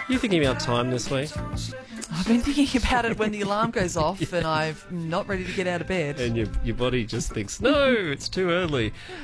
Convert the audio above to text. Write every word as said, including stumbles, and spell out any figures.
You thinking about time this week? I've been thinking about it when the alarm goes off and I'm not ready to get out of bed. And your, your body just thinks, no, it's too early.